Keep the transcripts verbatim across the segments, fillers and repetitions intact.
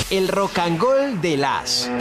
El Rocangol de las...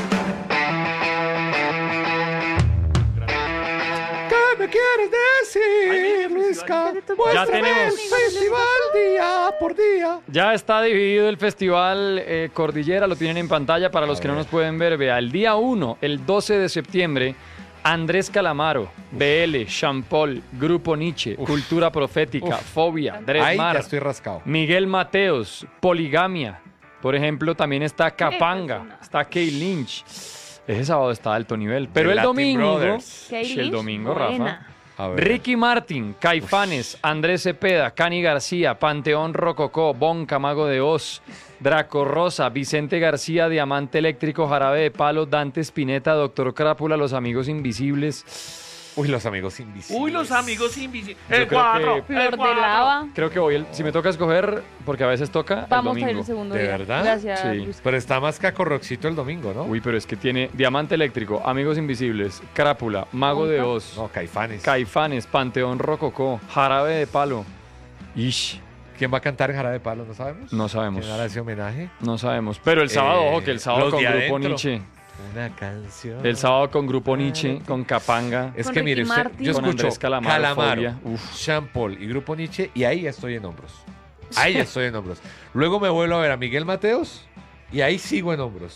¿Qué me quieres decir, Luisca? Muéstrame el festival día por día. Ya está dividido el festival eh, Cordillera, lo tienen en pantalla para los que no nos pueden ver. Vea, el día uno, el doce de septiembre, Andrés Calamaro, B L, Champol, Grupo Nietzsche, Uf. Cultura Profética, Uf. Fobia, Dres Ahí Mar, ya estoy rascado. Miguel Mateos, Poligamia. Por ejemplo, también está Capanga, está Kay Lynch. Ese sábado está de alto nivel. Pero el Latin domingo, Brothers. el domingo, Buena. Rafa, Ricky Martin, Caifanes, Andrés Cepeda, Cani García, Panteón Rococó, Bonca, Mago de Oz, Draco Rosa, Vicente García, Diamante Eléctrico, Jarabe de Palo, Dante Spinetta, Doctor Crápula, Los Amigos Invisibles. Uy, Los Amigos Invisibles. Uy, Los Amigos Invisibles. Yo El creo cuadro. que- Flor de lava. Creo que voy, el- si me toca escoger, porque a veces toca, Vamos el a ir domingo. el segundo ¿De día. verdad? Gracias, Sí. Luis. Pero está más cacorroxito el domingo, ¿no? Uy, pero es que tiene Diamante Eléctrico, Amigos Invisibles, Crápula, Mago de Oz, No, Caifanes. Caifanes, Panteón Rococó, Jarabe de Palo. Ish, ¿Quién va a cantar en Jarabe de Palo? ¿No sabemos? no sabemos. ¿Quién hará ese homenaje? No sabemos. Pero el sábado, Eh, ojo, que el sábado los con de Grupo adentro. Nietzsche. Una canción. El sábado con Grupo Nietzsche, con Capanga. Es Con que Ricky mire, usted, Martin. yo Con escucho Andrés Calamaro, Calamaro, Fobia. Uf. Sean Paul y Grupo Nietzsche y ahí ya estoy en hombros. Ahí ya estoy en hombros. Luego me vuelvo a ver a Miguel Mateos y ahí sigo en hombros.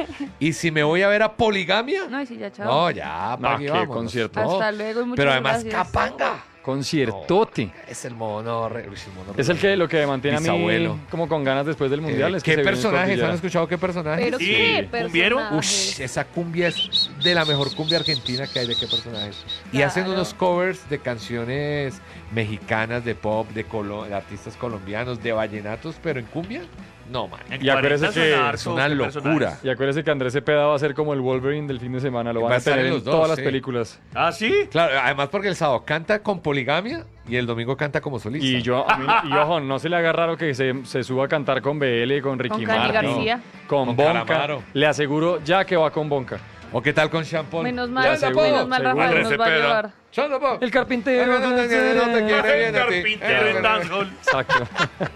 Y si me voy a ver a Poligamia, No, y sí, ya, chao. no, ya, pa' No, aquí qué vámonos. concierto. No, Hasta luego y muchas pero además gracias. Capanga. Conciertote. Es el mono, re- uy, el mono Es el que lo que me mantiene a Bisabuelo. mí como con ganas después del mundial. Eh, es que ¿Qué se viene el personajes? Cordillera. ¿Han escuchado qué personajes? Pero Sí, qué ¿cumbieron? personajes. Ush, esa cumbia es de la mejor cumbia argentina que hay. ¿De qué personajes? Y hacen Claro. unos covers de canciones mexicanas, de pop, de, colo- de artistas colombianos, de vallenatos, pero en cumbia, no, man. En Y acuérdese cuarenta que suena Es harto, una ¿qué locura. personajes? Y acuérdese que Andrés Cepeda va a ser como el Wolverine del fin de semana. Lo Va van a a estar tener en en los dos, todas las sí. películas. ¿Ah, sí? Claro, además porque el sábado canta con Poligamia y el domingo canta como solista. Y yo, a mí- y ojo, no se le haga raro que se, se suba a cantar con B L, con Ricky Con Cani Martin, García. con, Con Bonca. Calamaro. Le aseguro ya que va con Bonca. ¿O qué tal con Sean Paul? Menos Ya mal, seguro, menos mal, seguro. Rafael Andrés nos va a Cepeda. llevar. Sean Paul. El carpintero. No, no, no, no, no te quiere bien El a ti. carpintero en dancehall. Exacto.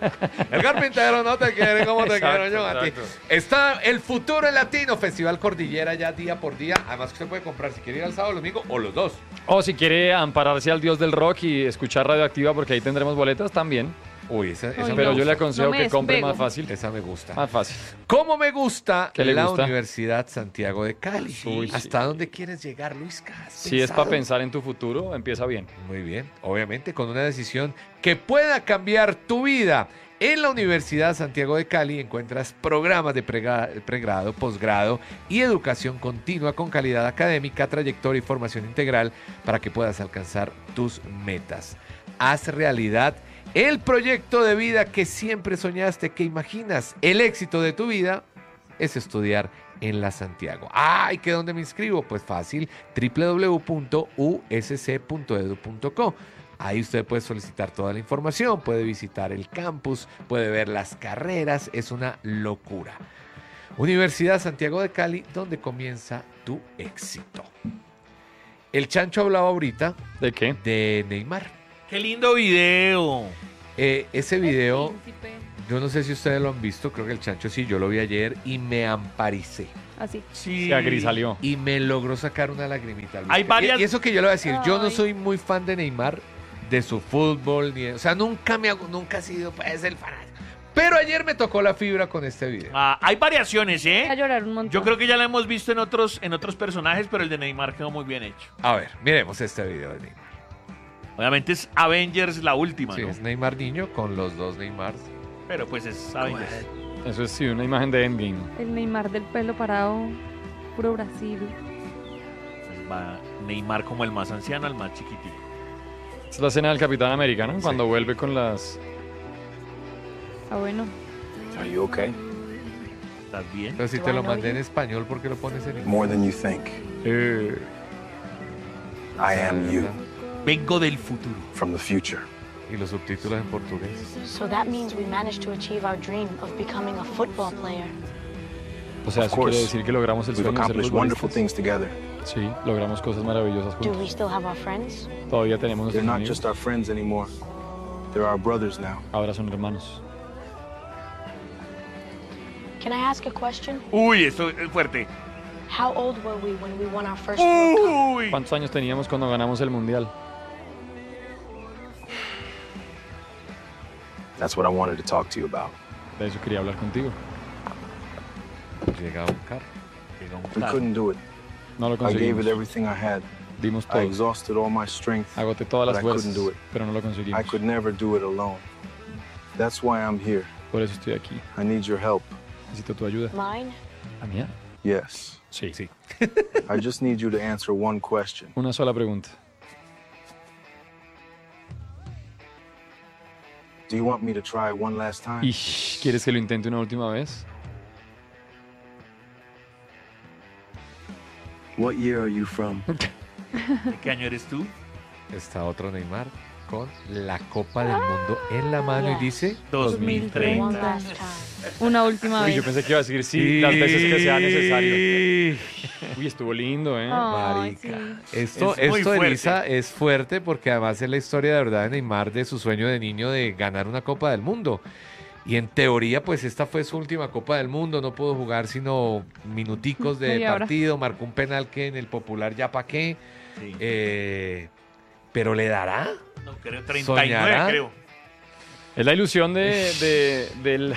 El carpintero no te quiere como te Exacto, quiero yo a ti. exacto. Está el Futuro en Latino, Festival Cordillera ya día por día. Además que usted puede comprar si quiere ir al sábado o el domingo o los dos. O si quiere ampararse al dios del rock y escuchar Radioactiva, porque ahí tendremos boletas también. Uy, esa, esa Ay, me Pero no. yo le gusta. aconsejo No me que compre despego. más fácil. Esa me gusta. Más fácil. ¿Cómo me gusta ¿Qué le la gusta? Universidad Santiago de Cali? Uy, sí. ¿Hasta dónde quieres llegar, Luis? Si es para pensar en tu futuro, empieza bien. Muy bien, obviamente con una decisión que pueda cambiar tu vida. En la Universidad Santiago de Cali encuentras programas de prega- pregrado, posgrado y educación continua con calidad académica, trayectoria y formación integral para que puedas alcanzar tus metas. Haz realidad el proyecto de vida que siempre soñaste, que imaginas. El éxito de tu vida es estudiar en la Santiago. ¡Ay! ¿Que dónde me inscribo? Pues fácil, w w w punto u s c punto edu punto co. Ahí usted puede solicitar toda la información, puede visitar el campus, puede ver las carreras, es una locura. Universidad Santiago de Cali, donde comienza tu éxito. El Chancho hablaba ahorita ¿De qué? de Neymar. ¡Qué lindo video! Eh, ese video, Príncipe. yo no sé si ustedes lo han visto, creo que el Chancho sí, yo lo vi ayer y me amparicé. Así. Sí. Se agrisalió. Y me logró sacar una lagrimita. Luis. Hay varias- Y, y eso que yo le voy a decir, yo no Ay. soy muy fan de Neymar, de su fútbol, ni de- o sea, nunca me hago, nunca he sido pues el fanático. Pero ayer me tocó la fibra con este video. Ah, hay variaciones, A ¿eh? llorar un montón. Yo creo que ya la hemos visto en otros, en otros personajes, pero el de Neymar quedó muy bien hecho. A ver, miremos este video de Neymar. Obviamente es Avengers la última, Sí, ¿no? es Neymar niño con los dos Neymars. Pero pues es Avengers. Eso es sí, una imagen de Endgame. El Neymar del pelo parado, puro Brasil. Entonces va Neymar como el más anciano, el más chiquitico. Es la escena del Capitán América, ¿no? Cuando vuelve con las... Ah, bueno. Are you okay? ¿Estás bien? Pero si te lo mandé en español, ¿por qué lo pones en inglés? More than you think. Eh, I am you Vengo del futuro. from the future. Y los subtítulos en portugués. So that means we managed to achieve our dream of becoming a football player. o sea, Of eso course. quiere decir que logramos el We've sueño de ser accomplished wonderful futbolistas. things together. Sí, logramos cosas maravillosas Do we juntos. still have our friends? Todavía tenemos They're nuestros not amigos. just our friends anymore. They're our brothers now. Ahora son hermanos. Can I ask a question? Uy, esto es fuerte. How old were we when we won our first World Cup? Uy. ¿Cuántos años teníamos cuando ganamos el Mundial? That's what I wanted to talk to you about. De eso quería hablar contigo. Llega un carro. Llega un We claro. couldn't do it. No lo I gave conseguimos. it everything I had. Dimos I todo. exhausted all my strength. Agoté todas las but I fuerzas, couldn't do it. pero no lo conseguimos. I could never do it alone. That's why I'm here. Por eso estoy aquí. I need your help. Necesito tu ayuda. Mine? ¿La mía? Yes. Sí. Sí. I just need you to answer one question. Una sola pregunta. Do you want me to try one last time? Ish, ¿quieres que lo intente una última vez? What year are you from? ¿De qué año eres tú? Está otro Neymar con la Copa del Mundo en la mano y dice... dos mil One treinta. last time. Una última Uy, vez. yo pensé que iba a decir sí, las veces que sea necesario. Uy, estuvo lindo, ¿eh? Ay, Marica. sí. Esto, Es muy esto fuerte. Elisa, es fuerte porque además es la historia de verdad de Neymar, de su sueño de niño de ganar una Copa del Mundo. Y en teoría, pues esta fue su última Copa del Mundo, no pudo jugar sino minuticos de Media hora. partido, marcó un penal que en el popular ya pa' qué, Sí. eh, pero ¿le dará? No, creo treinta y nueve, ¿Soñará? creo. Es la ilusión de, de- del,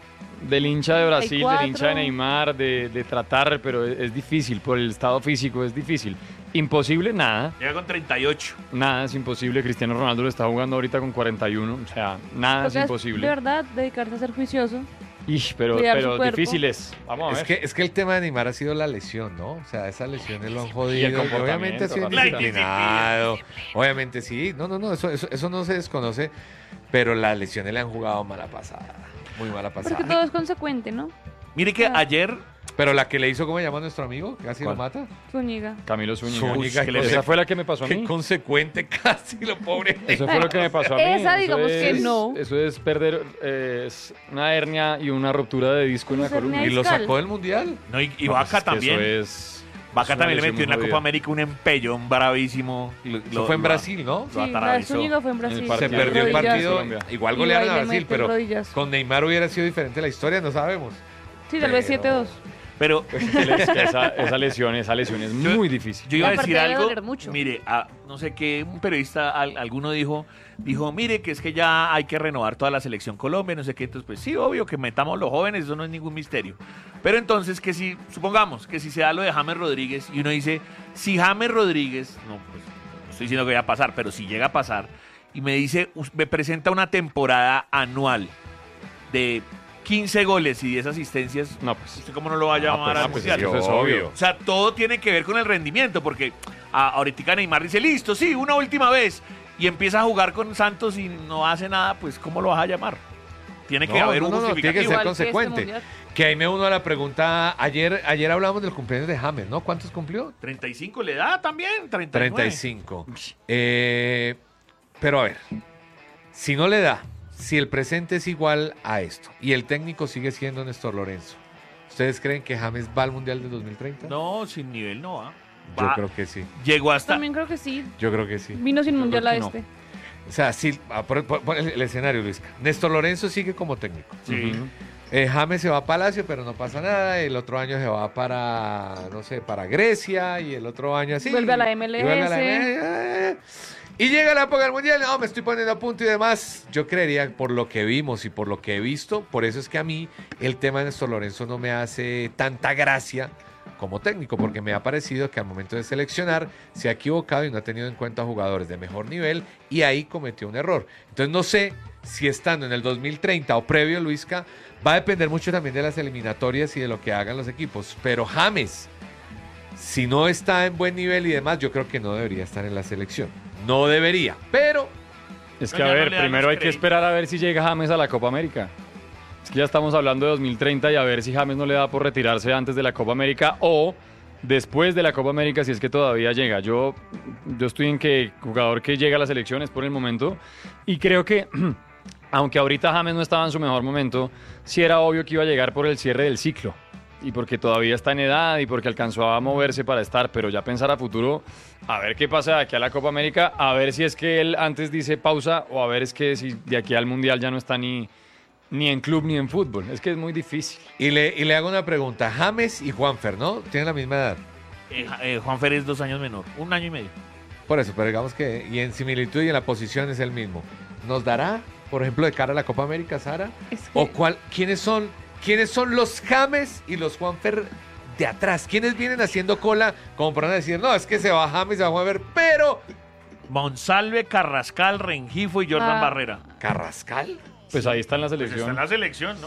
del hincha de Brasil, del cuatro. hincha de Neymar, de, de tratar, pero es, es difícil, por el estado físico es difícil. Imposible, nada, Llega con treinta y ocho. nada es imposible. Cristiano Ronaldo lo está jugando ahorita con cuarenta y uno, o sea, nada es Toca, imposible. de verdad, dedicarse a ser juicioso. Ish, pero cuidar su pero cuerpo. difícil es. Vamos a ver. Es que, es que el tema de Neymar ha sido la lesión, ¿no? O sea, esas lesiones lo han Y el jodido. y comportamiento, obviamente ha sido Rafa. indisciplinado. Obviamente sí. No, no, no, eso, eso, eso no se desconoce. Pero las lesiones le han jugado mala pasada. Muy mala Porque pasada. todo es consecuente, ¿no? Mire que Ah. ayer, Pero la que le hizo, ¿cómo se llama nuestro amigo? Casi ¿Cuál? lo mata. Zúñiga. Camilo Zúñiga. Zúñiga, Esa que le- fue la que me pasó a Qué mí. consecuente casi, lo pobre. Eso fue lo que me pasó a mí. Esa, Eso digamos que es- no. Eso es perder eh, es una hernia y una ruptura de disco en la Pues hernia columna. Y lo Discal. sacó del mundial. no, y, y No, Vaca pues es que también. Eso es, Vaca es una también le lesión metió en muy la Copa jodida. América un empellón bravísimo. Lo- Eso lo- fue en lo- Brasil, ¿no? Sí, la de atravesó. Zúñiga fue en Brasil. el Se partido. perdió el Rodillazo. partido. Colombia. Igual Y golearon va a y le Brasil, mete el pero rodillazo. con Neymar hubiera sido diferente la historia, no sabemos. Sí, tal vez Pero- siete dos. Pero Es que esa, esa lesión, esa lesión es Yo- muy difícil. yo iba a Y aparte decir debe algo. doler mucho. Mire, a- no sé qué, un periodista, al- alguno dijo, dijo, mire, que es que ya hay que renovar toda la selección Colombia, no sé qué. Entonces, pues sí, obvio que metamos los jóvenes, eso no es ningún misterio. Pero entonces, que si, supongamos que si se da lo de James Rodríguez y uno dice, si James Rodríguez, no, pues no estoy diciendo que vaya a pasar, pero si llega a pasar, y me dice, us- me presenta una temporada anual de quince goles y diez asistencias, No, pues. ¿usted cómo no lo va a Ah, llamar pues, al ah, pues, Mundial? eso es obvio. O sea, todo tiene que ver con el rendimiento, porque a, ahorita Neymar dice, listo, sí, una última vez, y empieza a jugar con Santos y no hace nada, pues ¿cómo lo vas a llamar? Tiene que No, haber no, un no, no, tiene que justificativo. ser Igual que este consecuente. mundial. Que ahí me uno a la pregunta. Ayer, ayer hablamos del cumpleaños de James, ¿no? ¿Cuántos cumplió? treinta y cinco le da también, treinta y nueve. treinta y cinco. Eh, pero a ver, si no le da, si el presente es igual a esto y el técnico sigue siendo Néstor Lorenzo, ¿ustedes creen que James va al Mundial del dos mil treinta? No, sin nivel no va. Yo Va- creo que sí. Llegó hasta... También creo que sí. Yo creo que sí. Vino sin Yo mundial creo a que no. este. O sea, sí, ah, pon- pon- pon el, el escenario, Luis. Néstor Lorenzo sigue como técnico. Sí. Ujú. Eh, James se va a Palacio, pero no pasa nada. El otro año se va para, no sé, para Grecia y el otro año así. Vuelve a la M L S. Y, vuelve a la M L S. Y llega la época del Mundial. No, me estoy poniendo a punto y demás. Yo creería, por lo que vimos y por lo que he visto, por eso es que a mí el tema de Néstor Lorenzo no me hace tanta gracia como técnico, porque me ha parecido que al momento de seleccionar se ha equivocado y no ha tenido en cuenta jugadores de mejor nivel y ahí cometió un error. Entonces no sé si estando en el dos mil treinta o previo, Luisca, va a depender mucho también de las eliminatorias y de lo que hagan los equipos. Pero James, si no está en buen nivel y demás, yo creo que no debería estar en la selección. No debería, pero Es No, que, a ya no ver, le dan primero los hay que créditos. esperar a ver si llega James a la Copa América. Es que ya estamos hablando de dos mil treinta y a ver si James no le da por retirarse antes de la Copa América o después de la Copa América, si es que todavía llega. Yo, yo estoy en que jugador que llega a las elecciones por el momento y creo que, aunque ahorita James no estaba en su mejor momento, sí era obvio que iba a llegar por el cierre del ciclo y porque todavía está en edad y porque alcanzó a moverse para estar, pero ya pensar a futuro, a ver qué pasa de aquí a la Copa América, a ver si es que él antes dice pausa o a ver es que si de aquí al Mundial ya no está ni, Ni en club ni en fútbol. Es que es muy difícil. Y le, y le hago una pregunta. James y Juanfer, ¿no? Tienen la misma edad. Eh, eh, Juanfer es dos años menor, un año y medio. Por eso, pero digamos que, y en similitud y en la posición es el mismo. ¿Nos dará, por ejemplo, de cara a la Copa América, Sara? Es que- ¿O cuál, quiénes son, quiénes son los James y los Juanfer de atrás? ¿Quiénes vienen haciendo cola como para decir, no, es que se va James, se va Juanfer, pero Monsalve, Carrascal, Rengifo y Jordan Ah. Barrera. Carrascal? Pues ahí está en la Pues selección. está en la selección, ¿no?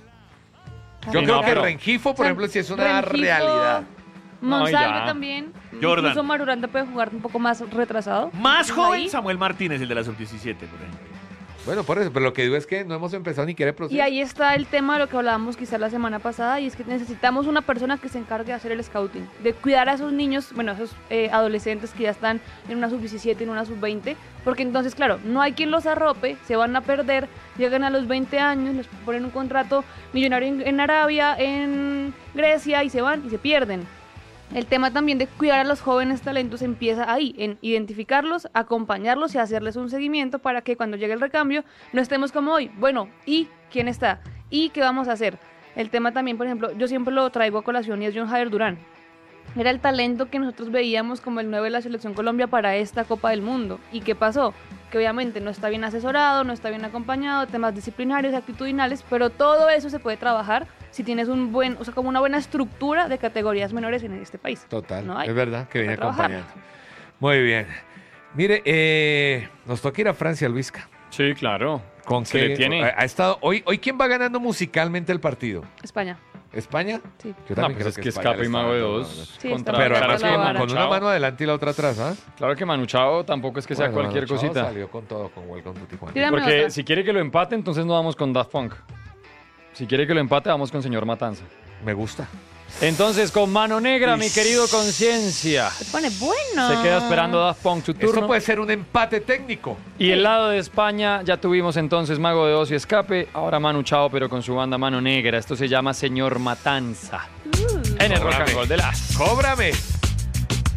Yo Sí, creo no, que pero- Rengifo, por San- ejemplo, sí es una Rengifo, realidad. No, y Monsalve ya. también. Jordan. Incluso Maruranda puede jugar un poco más retrasado. Más Entonces, joven ahí- Samuel Martínez, el de la sub diecisiete, por ejemplo. Bueno, por eso, pero lo que digo es que no hemos empezado ni quiere proceso. Y ahí está el tema de lo que hablábamos quizás la semana pasada, y es que necesitamos una persona que se encargue de hacer el scouting, de cuidar a esos niños, bueno, a esos eh, adolescentes que ya están en una sub diecisiete, en una sub veinte, porque entonces, claro, no hay quien los arrope, se van a perder, llegan a los veinte años, les ponen un contrato millonario en, en Arabia, en Grecia, y se van y se pierden. El tema también de cuidar a los jóvenes talentos empieza ahí, en identificarlos, acompañarlos y hacerles un seguimiento para que cuando llegue el recambio no estemos como hoy. Bueno, ¿y quién está? ¿Y qué vamos a hacer? El tema también, por ejemplo, yo siempre lo traigo a colación y es John Javier Durán. Era el talento que nosotros veíamos como el nueve de la Selección Colombia para esta Copa del Mundo. ¿Y qué pasó? Que obviamente no está bien asesorado, no está bien acompañado, temas disciplinarios, actitudinales, pero todo eso se puede trabajar si tienes un buen, o sea, como una buena estructura de categorías menores en este país. Total, No hay. es verdad que viene Toca trabajar. acompañando. Muy bien. Mire, eh, nos toca ir a Francia, Luisca. Sí, claro. ¿Con Se qué? le tiene. Ha, ha estado, hoy, hoy, ¿quién va ganando musicalmente el partido? España. ¿España? Sí. Yo No, también pues creo es que España escape le y está mago de dando- dos. Sí, contra está Pero Claro, además la con, vara. con una mano adelante y la otra atrás, ¿ah? Claro que Manu Chao tampoco es que sea Bueno, cualquier Manu Chao cosita. Salió con todo con Welcome to Tijuana. Tírame Porque otra. si quiere que lo empate, entonces no vamos con Daft Punk. Si quiere que lo empate, vamos con Señor Matanza. Me gusta. Entonces, con Mano Negra, mi querido Conciencia. Se pone bueno. Se queda esperando Daft Punk su Esto turno. puede ser un empate técnico. Y el lado de España, ya tuvimos entonces Mago de Oz y Escape. Ahora Manu Chao, pero con su banda Mano Negra. Esto se llama Señor Matanza. En el Rock and Cóbrame. Roll de las. ¡Cóbrame!